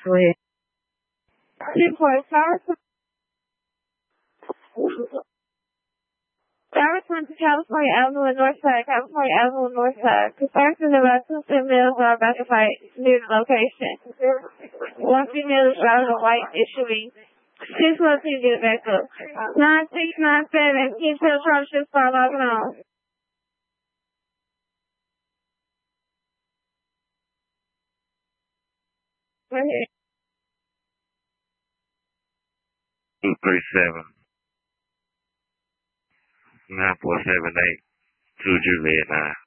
Go ahead. 2.5. Sarah to California Avenue and Northside, California Avenue and Northside. Construction about 2 females are about to fight near the location. 1 female is driving a white SUV. 612, get it back up. 9697, keep to the front, just start logging on. Right here. 237. 9478 to Juliet 9.